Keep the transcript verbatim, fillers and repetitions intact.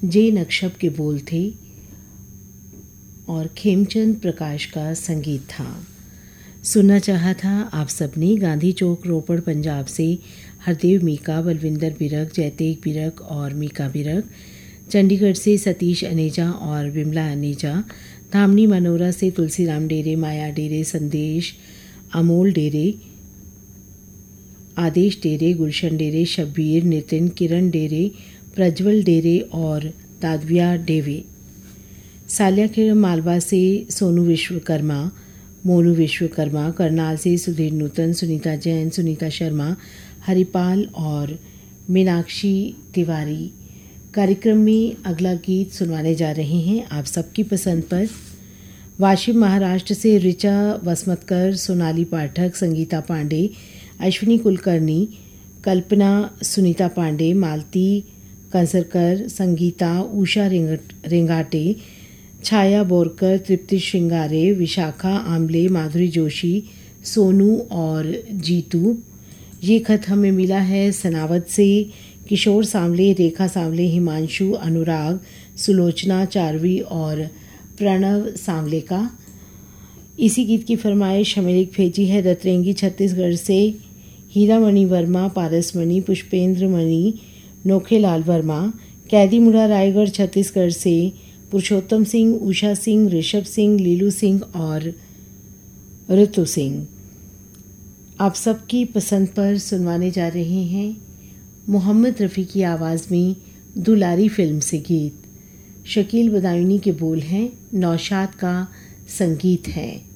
जे नक्शब के बोल थे और खेमचंद प्रकाश का संगीत था। सुनना चाहा था आप सबने गांधी चौक रोपड़ पंजाब से हरदेव मीका, बलविंदर बिरक, जयतेग बिरक और मीका बिरक, चंडीगढ़ से सतीश अनेजा और विमला अनेजा, धामनी मनोरा से तुलसीराम डेरे, माया डेरे, संदेश, अमोल डेरे, आदेश डेरे, गुलशन डेरे, शब्बीर, नितिन, किरण डेरे, प्रज्वल डेरे और दादविया डेवे। सालियाखेड़ा मालवा से सोनू विश्वकर्मा, मोनू विश्वकर्मा, करनाल से सुधीर नूतन, सुनीता जैन, सुनीता शर्मा, हरिपाल और मीनाक्षी तिवारी। कार्यक्रम में अगला गीत सुनवाने जा रहे हैं आप सबकी पसंद पर। वाशिम महाराष्ट्र से ऋचा वसमतकर, सोनाली पाठक, संगीता पांडे, अश्विनी कुलकर्णी, कल्पना सुनीता पांडे, मालती कंसरकर, संगीता, उषा रेंगाटे, छाया बोरकर, तृप्ति श्रृंगारे, विशाखा आमले, माधुरी जोशी, सोनू और जीतू। ये खत हमें मिला है सनावद से किशोर सांवले, रेखा सांवले, हिमांशु, अनुराग, सुलोचना, चारवी और प्रणव सांवले का। इसी गीत की फरमाइश हमें एक भेजी है रतरेंगी छत्तीसगढ़ से हीरामणि वर्मा, पारसमणि, पुष्पेंद्र मणि, नोखेलाल वर्मा, कैदी मुड़ा रायगढ़ छत्तीसगढ़ से पुरुषोत्तम सिंह, उषा सिंह, ऋषभ सिंह, लीलू सिंह और ऋतु सिंह। आप सबकी पसंद पर सुनवाने जा रहे हैं मोहम्मद रफ़ी की आवाज़ में दुलारी फिल्म से गीत। शकील बदायूनी के बोल हैं, नौशाद का संगीत है।